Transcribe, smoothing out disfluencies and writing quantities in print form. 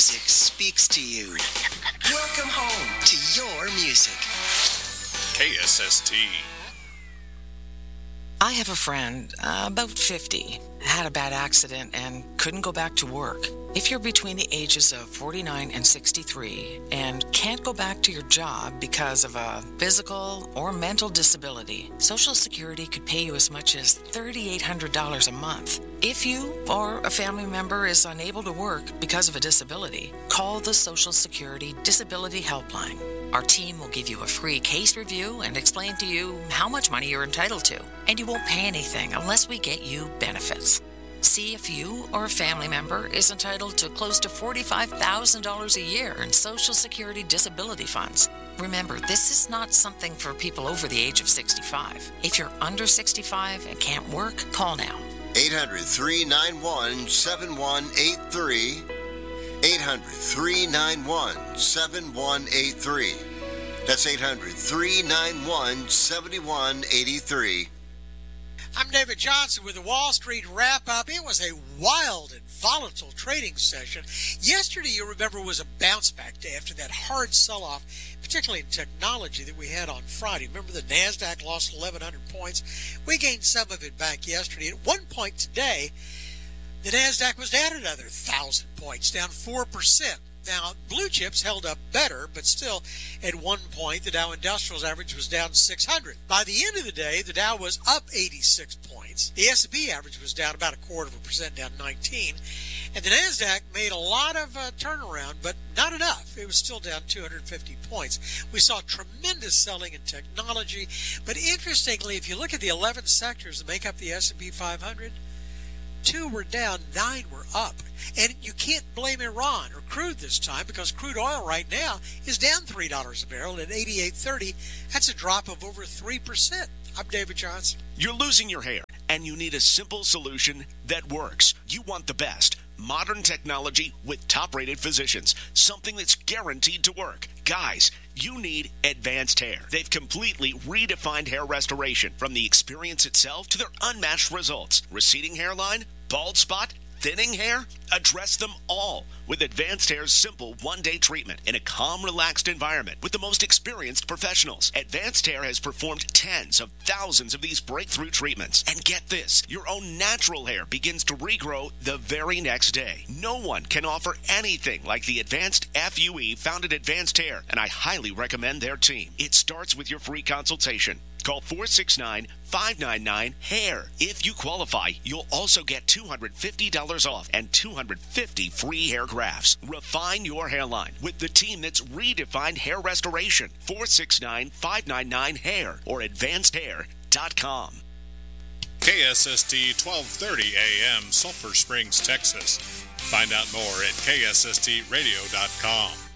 music speaks to you. Welcome home to your music. KSST. I have a friend, about 50, had a bad accident and couldn't go back to work. If you're between the ages of 49 and 63 and can't go back to your job because of a physical or mental disability, Social Security could pay you as much as $3,800 a month. If you or a family member is unable to work because of a disability, call the Social Security Disability Helpline. Our team will give you a free case review and explain to you how much money you're entitled to. And you won't pay anything unless we get you benefits. See if you or a family member is entitled to close to $45,000 a year in Social Security disability funds. Remember, this is not something for people over the age of 65. If you're under 65 and can't work, call now. 800-391-7183. 800-391-7183. That's 800-391-7183. I'm David Johnson with the Wall Street Wrap-Up. It was a wild and volatile trading session. Yesterday, you remember, was a bounce-back day after that hard sell-off, particularly in technology, that we had on Friday. Remember, the NASDAQ lost 1,100 points. We gained some of it back yesterday. At one point today, the NASDAQ was down another 1,000 points, down 4%. Now, blue chips held up better, but still, at one point, the Dow Industrials average was down 600. By the end of the day, the Dow was up 86 points. The S&P average was down about 0.25%, down 19. And the NASDAQ made a lot of turnaround, but not enough. It was still down 250 points. We saw tremendous selling in technology. But interestingly, if you look at the 11 sectors that make up the S&P 500, 2 were down, 9 were up. And you can't blame Iran or crude this time, because crude oil right now is down $3 a barrel at $88.30. That's a drop of over 3%. I'm David Johnson. You're losing your hair, and you need a simple solution that works. You want the best. Modern technology with top-rated physicians. Something that's guaranteed to work. Guys, you need Advanced Hair. They've completely redefined hair restoration, from the experience itself to their unmatched results. Receding hairline, bald spot, thinning hair? Address them all with Advanced Hair's simple one-day treatment in a calm, relaxed environment with the most experienced professionals. Advanced Hair has performed tens of thousands of these breakthrough treatments. And get this, your own natural hair begins to regrow the very next day. No one can offer anything like the Advanced FUE found at Advanced Hair, and I highly recommend their team. It starts with your free consultation. Call 469-599-HAIR. If you qualify, you'll also get $250 off and 250 free hair grafts. Refine your hairline with the team that's redefined hair restoration. 469-599-HAIR or advancedhair.com. KSST 1230 AM, Sulphur Springs, Texas. Find out more at KSSTradio.com.